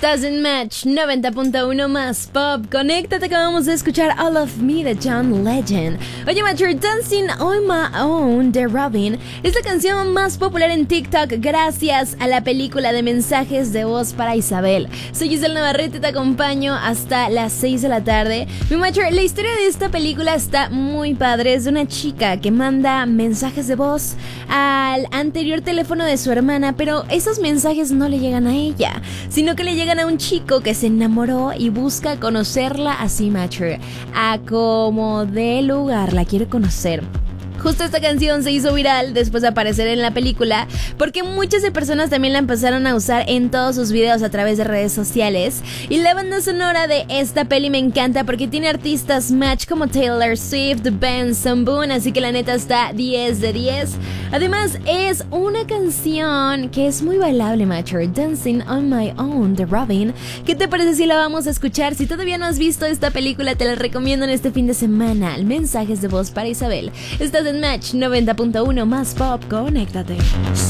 Estás en Match 90.1 más pop. Conéctate que vamos a escuchar All of Me de John Legend. Oye, Match, Dancing on My Own de Robyn es la canción más popular en TikTok gracias a la película de mensajes de voz para Isabel. Soy Giselle Navarrete y te acompaño hasta las 6 de la tarde. Mi Match, la historia de esta película está muy padre. Es de una chica que manda mensajes de voz al anterior teléfono de su hermana, pero esos mensajes no le llegan a ella, sino que le llegan a un chico que se enamoró y busca conocerla así, Matcher. A como de lugar la quiere conocer. Justo esta canción se hizo viral después de aparecer en la película porque muchas de personas también la empezaron a usar en todos sus videos a través de redes sociales. Y la banda sonora de esta peli me encanta porque tiene artistas Match como Taylor Swift, Benson Boone, así que la neta está 10 de 10. Además es una canción que es muy bailable, Matcher, Dancing on My Own de Robyn. ¿Qué te parece si la vamos a escuchar? Si todavía no has visto esta película, te la recomiendo en este fin de semana. Mensajes de voz para Isabel. Estás en Match 90.1 más pop, conéctate.